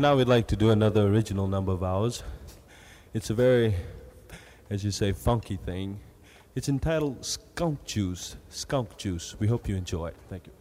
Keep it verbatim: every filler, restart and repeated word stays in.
now we'd like to do another original number of ours. It's a very, as you say, funky thing. It's entitled Skunk Juice. Skunk Juice. We hope you enjoy it. Thank you.